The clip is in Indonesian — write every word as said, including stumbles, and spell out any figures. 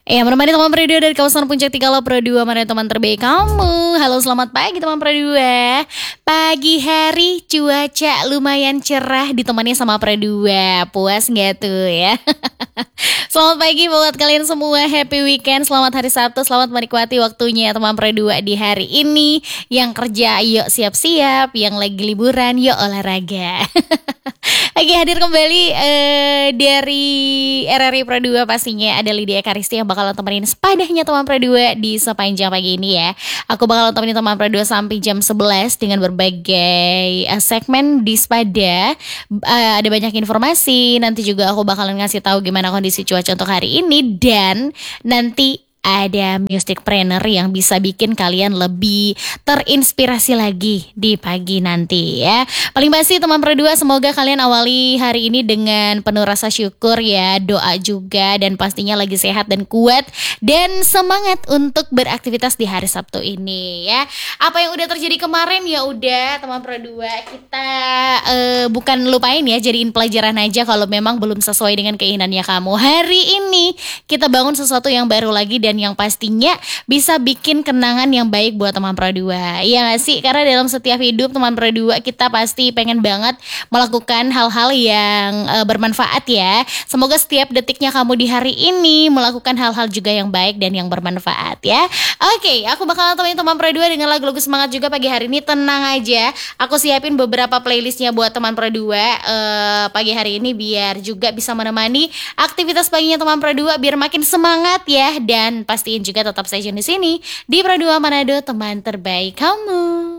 Ya, menemani teman Pro dua dari kawasan Puncak Tikalo Pro dua, mana teman terbaik kamu. Halo, selamat pagi teman Pro dua. Pagi hari cuaca lumayan cerah ditemani sama Pro dua. Puas gak tuh ya? Selamat pagi buat kalian semua, happy weekend, selamat hari Sabtu, selamat menikmati waktunya teman Pro dua di hari ini. Yang kerja yuk siap-siap, yang lagi liburan yuk olahraga. Lagi hadir kembali eh, dari R R I Pro dua, pastinya ada Lydia Ekaristi yang bakalan temenin sepadahnya teman Pro dua di sepanjang pagi ini ya. Aku bakalan temenin teman Pro dua sampai jam sebelas dengan berbagai uh, segmen di Sepada. Uh, ada banyak informasi, nanti juga aku bakalan ngasih tahu gimana kondisi cuaca untuk hari ini, dan nanti ada musicpreneur yang bisa bikin kalian lebih terinspirasi lagi di pagi nanti ya. Paling pasti teman Pro dua, semoga kalian awali hari ini dengan penuh rasa syukur ya, doa juga, dan pastinya lagi sehat dan kuat dan semangat untuk beraktivitas di hari Sabtu ini ya. Apa yang udah terjadi kemarin ya udah teman Pro dua, kita uh, bukan lupain ya, jadiin pelajaran aja kalau memang belum sesuai dengan keinginannya kamu. Hari ini kita bangun sesuatu yang baru lagi dan yang pastinya bisa bikin kenangan yang baik buat teman Pro dua. Iya gak sih? Karena dalam setiap hidup teman Pro dua kita pasti pengen banget melakukan hal-hal yang e, bermanfaat ya. Semoga setiap detiknya kamu di hari ini melakukan hal-hal juga yang baik dan yang bermanfaat ya. Oke, aku bakal temenin teman Pro dua dengan lagu-lagu semangat juga pagi hari ini. Tenang aja, aku siapin beberapa playlistnya buat teman Pro dua e, pagi hari ini biar juga bisa menemani aktivitas paginya teman Pro dua biar makin semangat ya. Dan pastiin juga tetap stay tune di sini di Pro dua Manado, teman terbaik kamu.